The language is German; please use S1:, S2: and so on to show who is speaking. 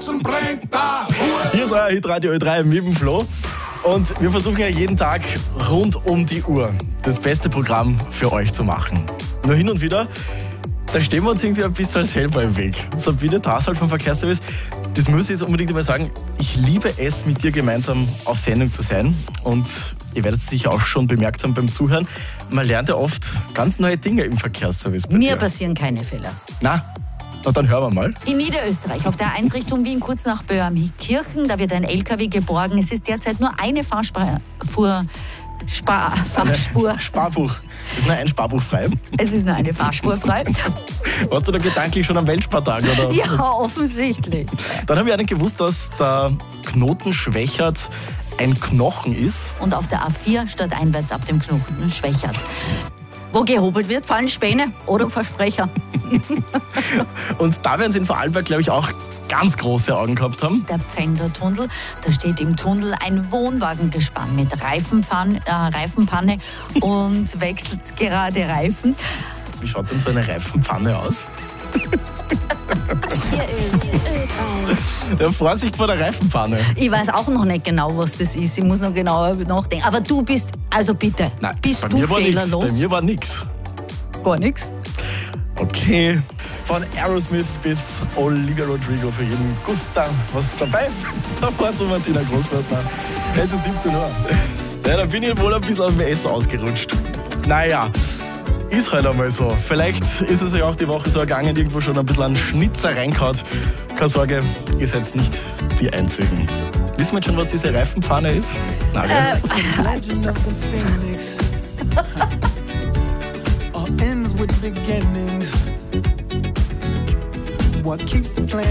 S1: Hier ist euer Hitradio Ö3 mit dem Flo. Und wir versuchen ja jeden Tag rund um die Uhr das beste Programm für euch zu machen. Nur hin und wieder, da stehen wir uns irgendwie ein bisschen selber im Weg. Sabine Tassal vom Verkehrsservice, das muss ich jetzt unbedingt einmal sagen, ich liebe es, mit dir gemeinsam auf Sendung zu sein. Und ihr werdet es sicher auch schon bemerkt haben beim Zuhören, man lernt ja oft ganz neue Dinge im Verkehrsservice.
S2: Mir passieren keine Fehler.
S1: Na dann hören wir mal.
S2: In Niederösterreich, auf der A1 Richtung Wien, kurz nach Böhmkirchen, da wird ein LKW geborgen. Es ist derzeit nur eine Fahrspur.
S1: Sparbuch. Ist nur ein Sparbuch frei?
S2: Es ist nur eine Fahrspur frei.
S1: Warst du da gedanklich schon am Weltspartag? Oder?
S2: Ja, offensichtlich.
S1: Dann habe ich nicht gewusst, dass der Knoten Schwächert ein Knochen ist.
S2: Und auf der A4 statt einwärts ab dem Knoten Schwächert. Wo gehobelt wird, fallen Späne oder Versprecher.
S1: Und da werden sie in Vorarlberg, glaube ich, auch ganz große Augen gehabt haben.
S2: Der Pfändertunnel, da steht im Tunnel ein Wohnwagengespann mit Reifenpanne und wechselt gerade Reifen.
S1: Wie schaut denn so eine Reifenpfanne aus?
S3: Hier ist Ö3.
S1: Ja, Vorsicht vor der Reifenpfanne.
S2: Ich weiß auch noch nicht genau, was das ist. Ich muss noch genauer nachdenken. Aber du bist, also bitte,
S1: Nein,
S2: bist
S1: bei
S2: du
S1: mir war
S2: fehlerlos?
S1: Bei mir war nichts.
S2: Gar nichts.
S1: Okay, von Aerosmith bis Olivia Rodrigo für jeden Gusta. Was ist dabei? Da war so Martina Großwörtner. Es ist 17 Uhr. Ja, da bin ich wohl ein bisschen auf dem Essen ausgerutscht. Naja, ist halt einmal so. Vielleicht ist es ja auch die Woche so ergangen, irgendwo schon ein bisschen einen Schnitzer reingehauen. Keine Sorge, ihr seid nicht die Einzigen. Wissen wir jetzt schon, was diese Reifenpfanne ist? Nein,
S4: Legend of the Phoenix. All ends with beginnings. What keeps the plan?